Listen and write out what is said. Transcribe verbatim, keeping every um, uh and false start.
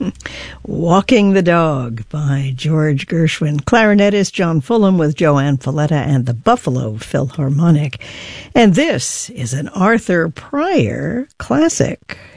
Walking the Dog by George Gershwin. Clarinetist John Fulham with Joanne Falletta and the Buffalo Philharmonic. And this is an Arthur Pryor classic.